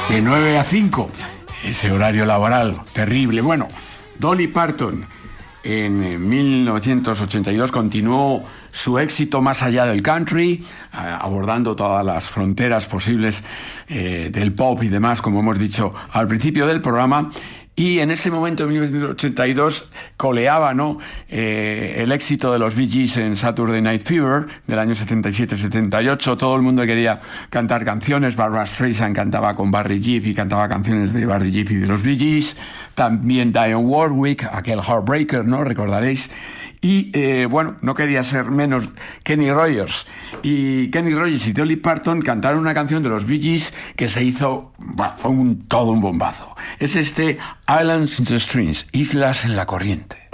de 9 a 5, ese horario laboral terrible. Bueno, Dolly Parton en 1982 continuó su éxito más allá del country, abordando todas las fronteras posibles del pop y demás, como hemos dicho al principio del programa. Y en ese momento, en 1982, coleaba, ¿no?, el éxito de los Bee Gees en Saturday Night Fever del año 77-78. Todo el mundo quería cantar canciones. Barbra Streisand cantaba con Barry Gibb y cantaba canciones de Barry Gibb y de los Bee Gees. También Dionne Warwick, aquel Heartbreaker, ¿no?, recordaréis. Y, bueno, no quería ser menos Kenny Rogers. Y Kenny Rogers y Dolly Parton cantaron una canción de los Bee Gees que se hizo, bueno, fue todo un bombazo. Es este Islands in the Streams, Islas en la Corriente.